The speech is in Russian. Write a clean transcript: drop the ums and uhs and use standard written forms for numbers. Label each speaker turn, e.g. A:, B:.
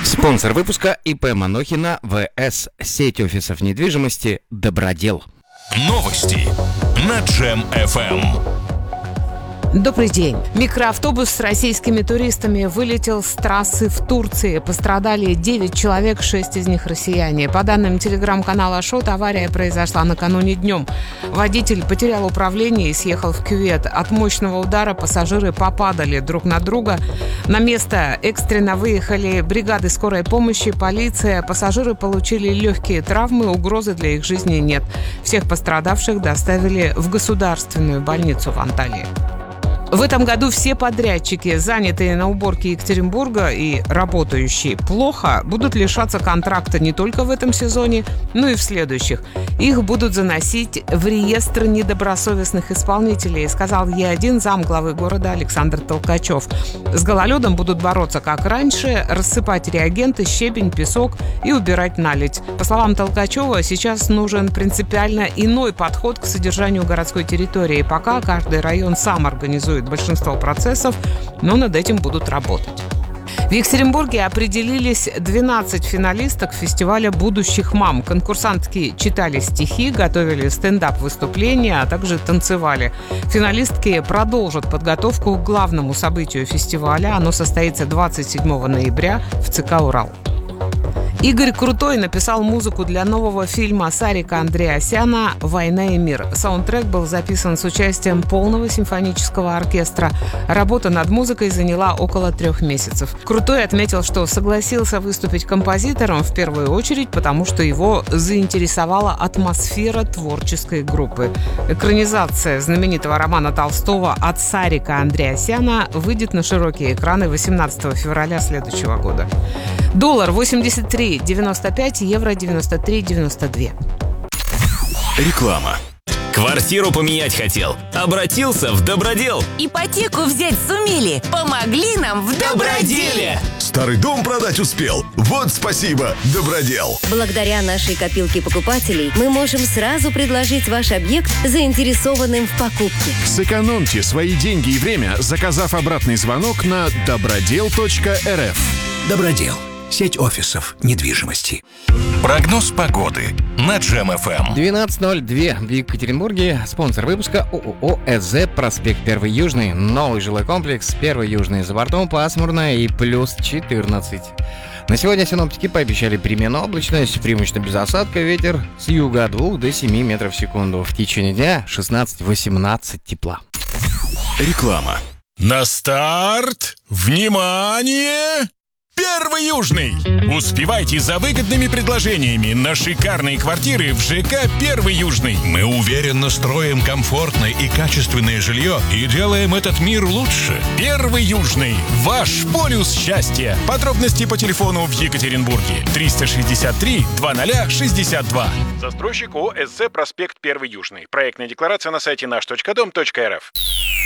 A: Спонсор выпуска ИП Манохина ВС. Сеть офисов недвижимости «Добродел».
B: Новости на Джем-ФМ.
C: Добрый день. Микроавтобус с российскими туристами вылетел с трассы в Турции. Пострадали 9 человек, 6 из них россияне. По данным телеграм-канала Ашот, авария произошла накануне днем. Водитель потерял управление и съехал в кювет. От мощного удара пассажиры попадали друг на друга. На место экстренно выехали бригады скорой помощи, полиция. Пассажиры получили легкие травмы, угрозы для их жизни нет. Всех пострадавших доставили в государственную больницу в Анталии. В этом году все подрядчики, занятые на уборке Екатеринбурга и работающие плохо, будут лишаться контракта не только в этом сезоне, но и в следующих. Их будут заносить в реестр недобросовестных исполнителей, сказал Е1 замглавы города Александр Толкачев. С гололедом будут бороться как раньше, рассыпать реагенты, щебень, песок и убирать наледь. По словам Толкачева, сейчас нужен принципиально иной подход к содержанию городской территории. Пока каждый район сам организует большинство процессов, но над этим будут работать. В Екатеринбурге определились 12 финалисток фестиваля будущих мам. Конкурсантки читали стихи, готовили стендап-выступления, а также танцевали. Финалистки продолжат подготовку к главному событию фестиваля. Оно состоится 27 ноября в ЦК «Урал». Игорь Крутой написал музыку для нового фильма Сарика Андреасяна «Война и мир». Саундтрек был записан с участием полного симфонического оркестра. Работа над музыкой заняла около 3 месяцев. Крутой отметил, что согласился выступить композитором в первую очередь, потому что его заинтересовала атмосфера творческой группы. Экранизация знаменитого романа Толстого «От Сарика Андреасяна» выйдет на широкие экраны 18 февраля следующего года. Доллар 83,95, евро 93,92.
B: Реклама.
D: Квартиру поменять хотел? Обратился в Добродел.
E: Ипотеку взять сумели? Помогли нам в Доброделе.
F: Старый дом продать успел? Вот спасибо, Добродел.
G: Благодаря нашей копилке покупателей мы можем сразу предложить ваш объект заинтересованным в покупке.
H: Сэкономьте свои деньги и время, заказав обратный звонок на добродел.рф.
I: Добродел. Сеть офисов недвижимости.
B: Прогноз погоды на Джем-ФМ.
A: 12:02 в Екатеринбурге. Спонсор выпуска ООО «ЭЗ», проспект 1 Южный. Новый жилой комплекс 1 Южный. За бортом пасмурно и плюс 14. На сегодня синоптики пообещали переменную облачность, преимущественно без осадка, ветер с юга от 2 до 7 метров в секунду. В течение дня 16-18 тепла.
B: Реклама. На старт! Внимание! 1 Южный! Успевайте за выгодными предложениями на шикарные квартиры в ЖК 1 Южный. Мы уверенно строим комфортное и качественное жилье и делаем этот мир лучше. 1 Южный. Ваш полюс счастья. Подробности по телефону в Екатеринбурге. 363-2062.
J: Застройщик ООО «СЗ», проспект 1 Южный. Проектная декларация на сайте наш.дом.рф.